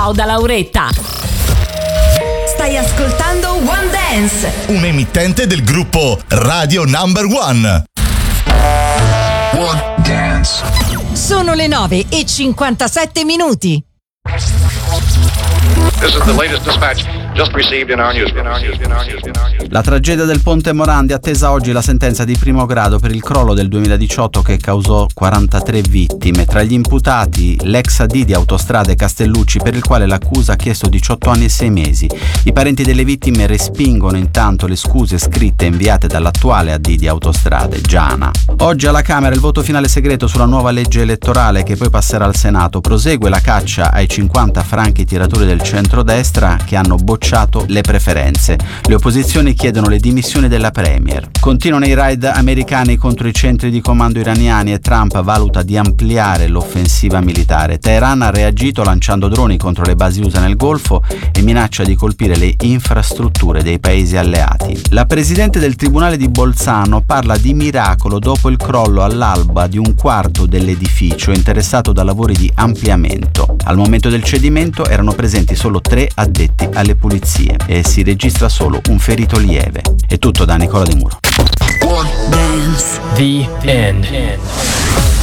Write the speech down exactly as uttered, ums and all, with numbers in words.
Ciao da Lauretta. Stai ascoltando One Dance, un emittente del gruppo Radio Number One. One Dance. Sono le nove e cinquantasette minuti. This is the latest dispatch just received in our newsroom. La tragedia del Ponte Morandi, attesa oggi la sentenza di primo grado per il crollo del duemiladiciotto che causò quarantatré vittime. Tra gli imputati l'ex A D di Autostrade Castellucci, per il quale l'accusa ha chiesto diciotto anni e sei mesi. I parenti delle vittime respingono intanto le scuse scritte inviate dall'attuale A D di Autostrade, Giana. Oggi alla Camera il voto finale segreto sulla nuova legge elettorale che poi passerà al Senato. Prosegue la caccia ai cinquanta franchi tiratori del centrodestra che hanno bocciato le preferenze. Le opposizioni chiedono le dimissioni della premier. Continuano i raid americani contro i centri di comando iraniani e Trump valuta di ampliare l'offensiva militare. Teheran ha reagito lanciando droni contro le basi U S A nel Golfo e minaccia di colpire le infrastrutture dei paesi alleati. La presidente del Tribunale di Bolzano parla di miracolo dopo il crollo all'alba di un quarto dell'edificio interessato da lavori di ampliamento. Al momento del cedimento erano presenti solo tre addetti alle pulizie e si registra solo un ferito lieve. È tutto da Nicola De Muro. One Dance. The end.